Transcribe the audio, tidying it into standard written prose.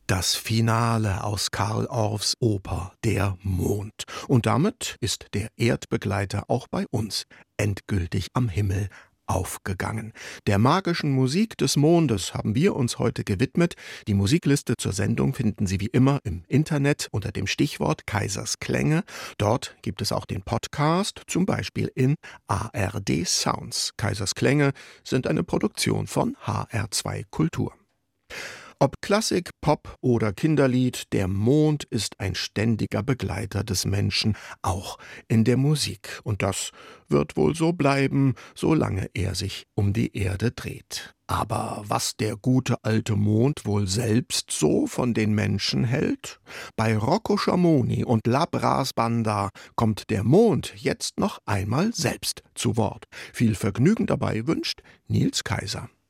Das Finale aus Karl Orffs Oper »Der Mond«. Und damit ist der Erdbegleiter auch bei uns endgültig am Himmel aufgegangen. Der magischen Musik des Mondes haben wir uns heute gewidmet. Die Musikliste zur Sendung finden Sie wie immer im Internet unter dem Stichwort Kaisers Klänge. Dort gibt es auch den Podcast, zum Beispiel in ARD Sounds. Kaisers Klänge sind eine Produktion von HR2 Kultur. Ob Klassik, Pop oder Kinderlied, der Mond ist ein ständiger Begleiter des Menschen, auch in der Musik. Und das wird wohl so bleiben, solange er sich um die Erde dreht. Aber was der gute alte Mond wohl selbst so von den Menschen hält? Bei Rocco Schamoni und La Brass Banda kommt der Mond jetzt noch einmal selbst zu Wort. Viel Vergnügen dabei wünscht Nils Kaiser.